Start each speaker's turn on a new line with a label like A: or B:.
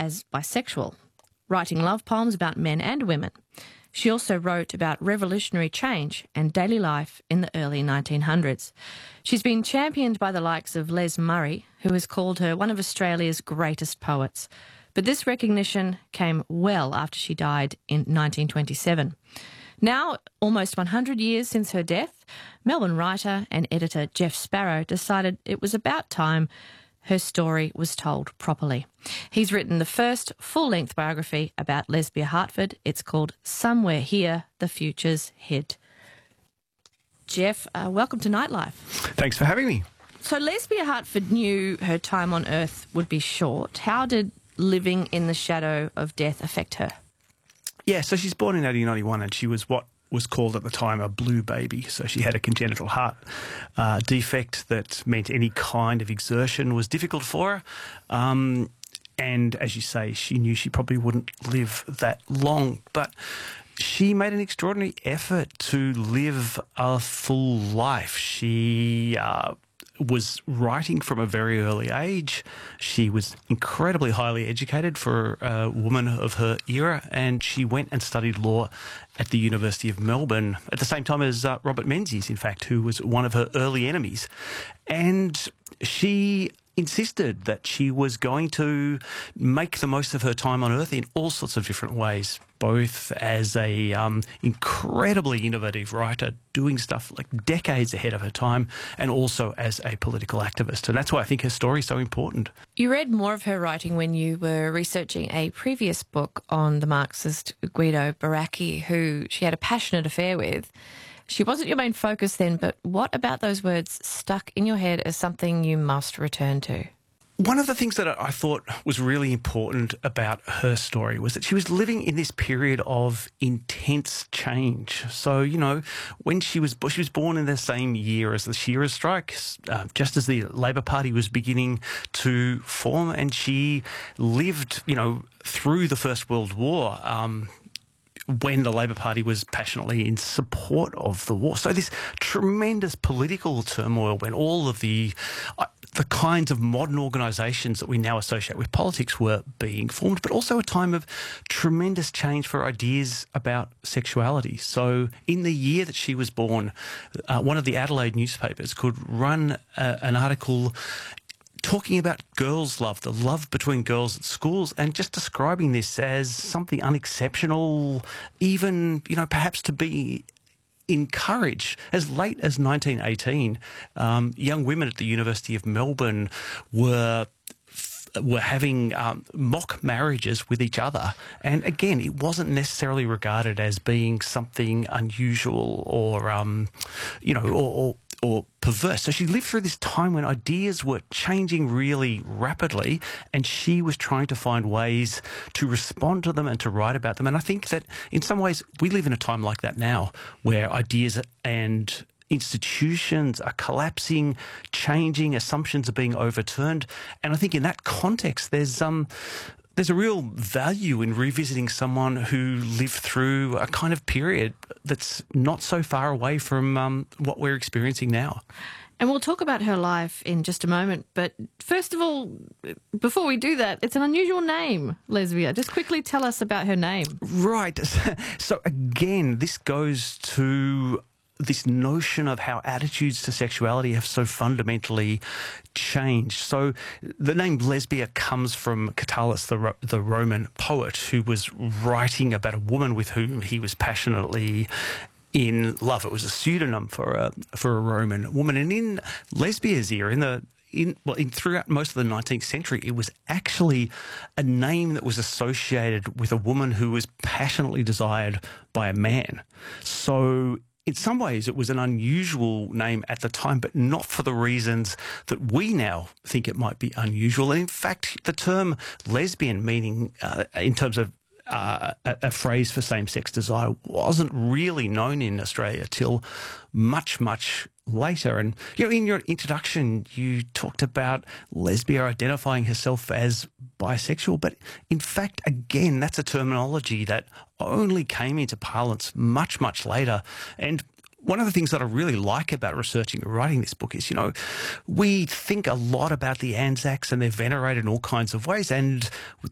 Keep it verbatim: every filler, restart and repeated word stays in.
A: as bisexual, writing love poems about men and women. She also wrote about revolutionary change and daily life in the early nineteen hundreds. She's been championed by the likes of Les Murray, who has called her one of Australia's greatest poets. But this recognition came well after she died in nineteen twenty-seven. Now, almost one hundred years since her death, Melbourne writer and editor Jeff Sparrow decided it was about time her story was told properly. He's written the first full-length biography about Lesbia Hartford. It's called Somewhere Here, The Future's Hid. Jeff, uh, welcome to Nightlife.
B: Thanks for having me.
A: So Lesbia Hartford knew her time on Earth would be short. How did living in the shadow of death affect her?
B: Yeah, so she's born in eighteen ninety-one and she was what was called at the time a blue baby. So she had a congenital heart uh, defect that meant any kind of exertion was difficult for her. Um, and as you say, she knew she probably wouldn't live that long. But she made an extraordinary effort to live a full life. She uh, was writing from a very early age. She was incredibly highly educated for a woman of her era, and she went and studied law at the University of Melbourne at the same time as uh, Robert Menzies, in fact, who was one of her early enemies. And she insisted that she was going to make the most of her time on Earth in all sorts of different ways, both as a um, incredibly innovative writer doing stuff like decades ahead of her time, and also as a political activist. And that's why I think her story is so important.
A: You read more of her writing when you were researching a previous book on the Marxist Guido Baracchi, who she had a passionate affair with. She wasn't your main focus then, but what about those words stuck in your head as something you must return to?
B: One of the things that I thought was really important about her story was that she was living in this period of intense change. So, you know, when she was she was born in the same year as the Shearers strike, uh, just as the Labor Party was beginning to form, and she lived, you know, through the First World War, um, when the Labor Party was passionately in support of the war. So this tremendous political turmoil when all of the uh, the kinds of modern organisations that we now associate with politics were being formed, but also a time of tremendous change for ideas about sexuality. So in the year that she was born, uh, one of the Adelaide newspapers could run uh, an article talking about girls' love, the love between girls at schools, and just describing this as something unexceptional, even, you know, perhaps to be encouraged. As late as nineteen eighteen, um, young women at the University of Melbourne were were having um, mock marriages with each other. And again, it wasn't necessarily regarded as being something unusual or, um, you know, or, or or perverse. So she lived through this time when ideas were changing really rapidly, and she was trying to find ways to respond to them and to write about them. And I think that in some ways we live in a time like that now, where ideas and institutions are collapsing, changing, assumptions are being overturned. And I think in that context, there's um there's a real value in revisiting someone who lived through a kind of period that's not so far away from um, what we're experiencing now.
A: And we'll talk about her life in just a moment. But first of all, before we do that, it's an unusual name, Lesbia. Just quickly tell us about her name.
B: Right. So again, this goes to this notion of how attitudes to sexuality have so fundamentally changed. So the name Lesbia comes from Catullus, the, Ro the Roman poet, who was writing about a woman with whom he was passionately in love. It was a pseudonym for a, for a Roman woman. And in Lesbia's era, in the In, well, in, throughout most of the nineteenth century, it was actually a name that was associated with a woman who was passionately desired by a man. So in some ways, it was an unusual name at the time, but not for the reasons that we now think it might be unusual. And in fact, the term lesbian, meaning uh, in terms of Uh, a, a phrase for same-sex desire, wasn't really known in Australia till much, much later. And, you know, in your introduction, you talked about Lesbia identifying herself as bisexual. But in fact, again, that's a terminology that only came into parlance much, much later. And one of the things that I really like about researching and writing this book is, you know, we think a lot about the Anzacs and they're venerated in all kinds of ways. And